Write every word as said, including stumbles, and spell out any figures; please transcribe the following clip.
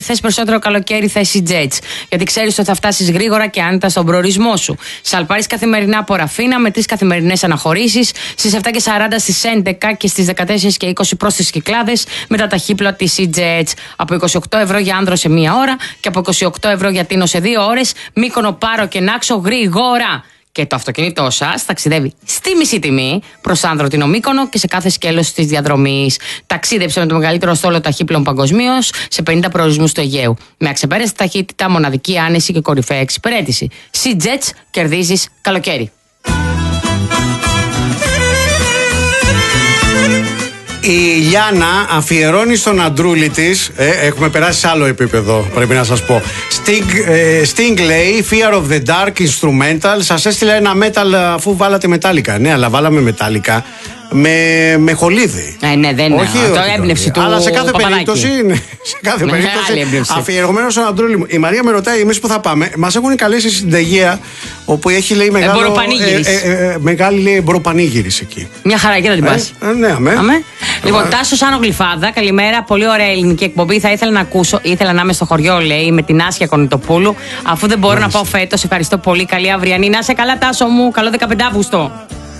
Θες περισσότερο καλοκαίρι, θες η Jets. Γιατί ξέρεις ότι θα φτάσεις γρήγορα και άνετα στον προορισμό σου. Σαλπάρεις καθημερινά από Ραφίνα με τρεις καθημερινές αναχωρήσεις. Στις επτά και σαράντα στις έντεκα και στις δεκατέσσερα και είκοσι πρόσθετες Κυκλάδες με τα ταχύπλοα της E-Jets. Από είκοσι οκτώ ευρώ για άνδρο σε μία ώρα και από είκοσι οκτώ ευρώ για Τίνο σε δύο ώρες. Μύκονο, Πάρο και Νάξο γρήγορα. Και το αυτοκίνητό σας ταξιδεύει στη μισή τιμή προς άνδρο Τίνο Μύκονο και σε κάθε σκέλος της διαδρομής. Ταξίδεψε με το μεγαλύτερο στόλο ταχύπλων παγκοσμίως σε πενήντα προορισμούς του Αιγαίου. Με αξεπέραστη ταχύτητα, μοναδική άνεση και κορυφαία εξυπηρέτηση. C-Jets, κερδίζεις καλοκαίρι. Η Λιάννα αφιερώνει στον αντρούλη της, ε, έχουμε περάσει σε άλλο επίπεδο, πρέπει να σας πω. Sting, ε, Sting λέει Fear of the Dark Instrumental. Σας έστειλα ένα metal αφού βάλατε Metallica. Ναι, αλλά βάλαμε Metallica με, με χολίδι. Ε, ναι, δεν είναι. Το έμπνευση του. Αλλά σε κάθε Παπαδάκη. περίπτωση, ναι, σε κάθε περίπτωση αφιερωμένο στον αντρούλη μου. Η Μαρία με ρωτάει, εμείς που θα πάμε, μας έχουν καλέσει στην Τεγεία, όπου έχει λέει μεγάλο. Ε, ε, ε, ε, μεγάλη λέει εμποροπανήγυρης εκεί. Μια χαρά, και να την πας. Ε, ε, ναι, αμέ. αμέ. Λοιπόν, Τάσος Άνω Γλυφάδα, καλημέρα. Πολύ ωραία ελληνική εκπομπή. Θα ήθελα να ακούσω. Ήθελα να είμαι στο χωριό, λέει, με την Άσια Κονιτοπούλου. Αφού δεν μπορώ Μάλιστα. να πάω φέτος, ευχαριστώ πολύ. Καλή αυριανή. Να είσαι καλά, Τάσο μου. Καλό δεκαπέντε Αυγούστου.